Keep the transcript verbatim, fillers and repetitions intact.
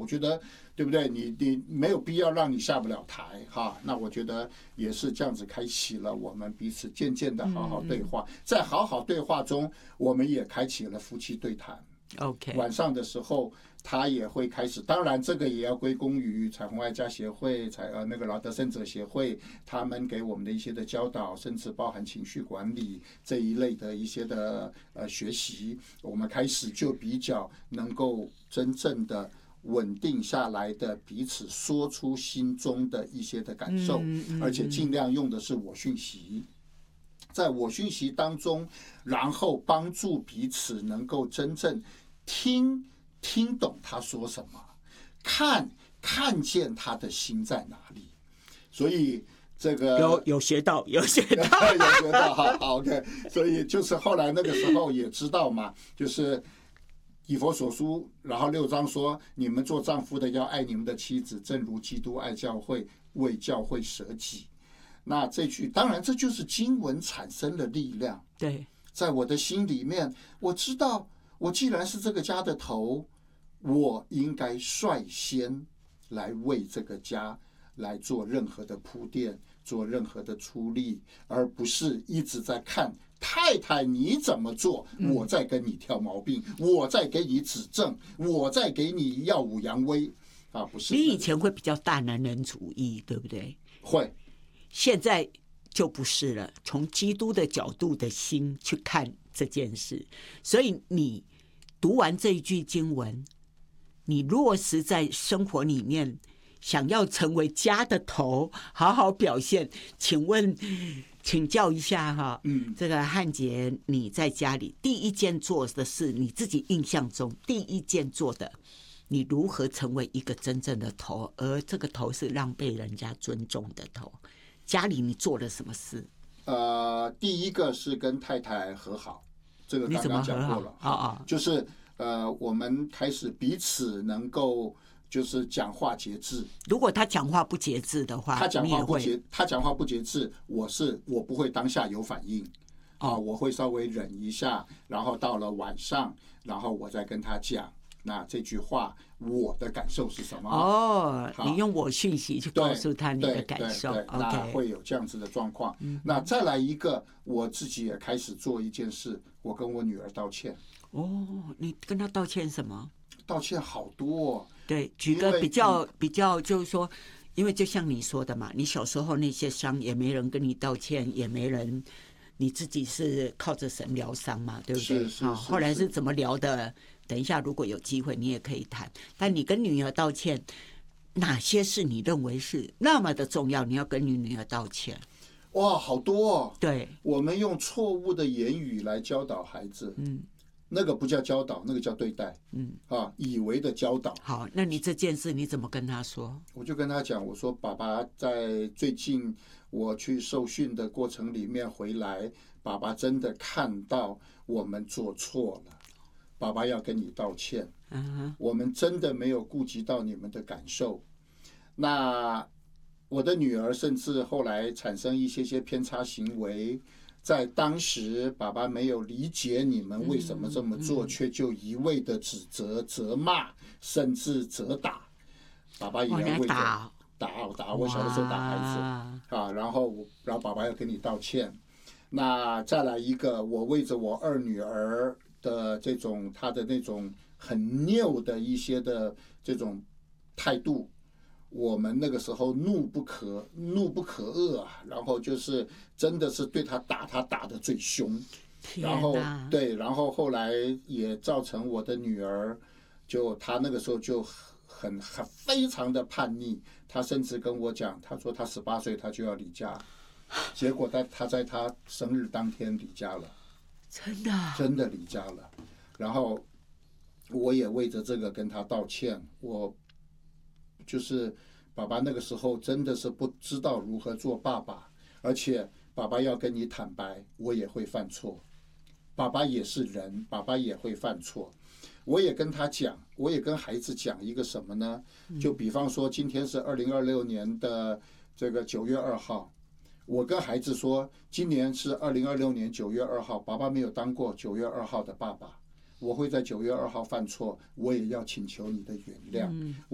我觉得对不对？你你没有必要让你下不了台哈。那我觉得也是这样子开启了我们彼此渐渐的好好对话，在好好对话中，我们也开启了夫妻对谈。 OK， 晚上的时候他也会开始，当然这个也要归功于彩虹爱家协会、彩呃那个劳得胜者协会他们给我们的一些的教导，甚至包含情绪管理这一类的一些的呃学习，我们开始就比较能够真正的稳定下来的彼此说出心中的一些的感受，而且尽量用的是我讯息。在我讯息当中，然后帮助彼此能够真正听听懂他说什么，看看见他的心在哪里。所以这个有有学到，有学到， 有学到，好好 OK。所以就是后来那个时候也知道嘛，就是以弗所书，然后六章说，你们做丈夫的要爱你们的妻子，正如基督爱教会，为教会舍己。那这句当然这就是经文产生的力量。 对， 在我的心里面，我知道我既然是这个家的头，我应该率先来为这个家来做任何的铺垫，做任何的出力，而不是一直在看太太你怎么做，我在跟你挑毛病，我在给你指正，我在给你耀武扬威啊，不是。 你以前会比较大男人主义，对不对？ 会。 现在就不是了，从基督的角度的心去看这件事。所以你读完这一句经文，你落实在生活里面，想要成为家的头，好好表现。请问，请教一下哈，嗯，这个汉杰，你在家里第一件做的事，你自己印象中第一件做的，你如何成为一个真正的头，而这个头是让被人家尊重的头？家里你做了什么事？ 呃，第一个是跟太太和好，这个刚刚讲过了啊啊， 就是呃，我们开始彼此能够就是讲话节制。 如果他讲话不节制的话， 他讲话不节，他讲话不节制，我是我不会当下有反应啊，我会稍微忍一下，然后到了晚上，然后我再跟他讲。那这句话我的感受是什么？ 哦，你用我讯息去告诉他你的感受， 对对对，那会有这样子的状况。嗯、那再来一个，我自己也开始做一件事，我跟我女儿道歉。 哦，你跟她道歉什么？ 道歉好多、哦。 对，举个比较比较，就是说，因为就像你说的嘛，你小时候那些伤也没人跟你道歉，也没人，你自己是靠着神疗伤嘛，对不对？ 是是是。 后来是怎么疗的？等一下，如果有机会，你也可以谈。但你跟女儿道歉，哪些是你认为是那么的重要？你要跟你女儿道歉？ 哇，好多哦！ 对， 我们用错误的言语来教导孩子，嗯，那个不叫教导，那个叫对待，嗯啊，以为的教导。 好，那你这件事你怎么跟他说？ 我就跟他讲，我说爸爸在最近我去受训的过程里面回来，爸爸真的看到我们做错了。爸爸要跟你道歉，嗯，我们真的没有顾及到你们的感受。那我的女儿甚至后来产生一些些偏差行为，在当时爸爸没有理解你们为什么这么做，嗯嗯、却就一味的指责、责骂，甚至责打。爸爸也要为着打打打，我小的时候打孩子啊，然后然后爸爸要跟你道歉。那再来一个，我为着我二女儿的这种他的那种很拗的一些的这种态度，我们那个时候怒不可怒不可遏啊，然后就是真的是对他打他打得最凶，然后对，然后后来也造成我的女儿就她那个时候就很很非常的叛逆，她甚至跟我讲，她说她十八岁她就要离家，结果她她在她生日当天离家了。 真的真的离家了，然后我也为着这个跟他道歉。我就是爸爸那个时候真的是不知道如何做爸爸，而且爸爸要跟你坦白，我也会犯错，爸爸也是人，爸爸也会犯错。我也跟他讲，我也跟孩子讲一个什么呢？就比方说今天是二零二六年的这个九月二号。我跟孩子说，今年是二零二六年九月二号，爸爸没有当过九月二号的爸爸，我会在九月二号犯错，我也要请求你的原谅。